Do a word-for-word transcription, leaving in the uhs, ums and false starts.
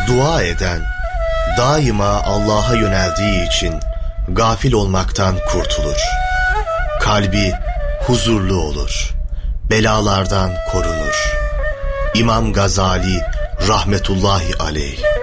Dua eden, daima Allah'a yöneldiği için gafil olmaktan kurtulur. Kalbi huzurlu olur, belalardan korunur. İmam Gazali rahmetullahi aleyh.